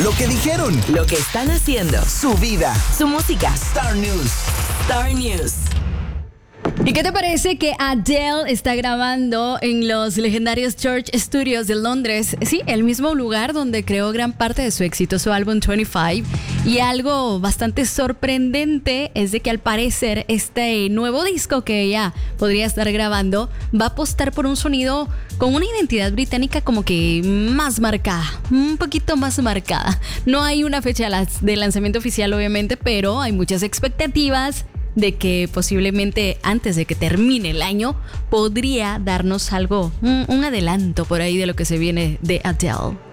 Lo que dijeron. Lo que están haciendo. Su vida. Su música. Star News. Star News. ¿Y qué te parece que Adele está grabando en los legendarios Church Studios de Londres? Sí, el mismo lugar donde creó gran parte de su exitoso álbum 25. Y algo bastante sorprendente es de que al parecer este nuevo disco que ella podría estar grabando va a apostar por un sonido con una identidad británica como que más marcada, un poquito más marcada. No hay una fecha de lanzamiento oficial obviamente, pero hay muchas expectativas de que posiblemente antes de que termine el año podría darnos algo, un adelanto por ahí de lo que se viene de Adele.